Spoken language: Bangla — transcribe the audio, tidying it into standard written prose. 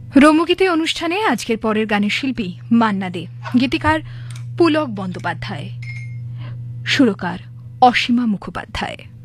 রম্যগীতি অনুষ্ঠানে আজকের পরের গানের শিল্পী মান্না দে, গীতিকার পুলক বন্দ্যোপাধ্যায়, সুরকার অসীমা মুখোপাধ্যায়।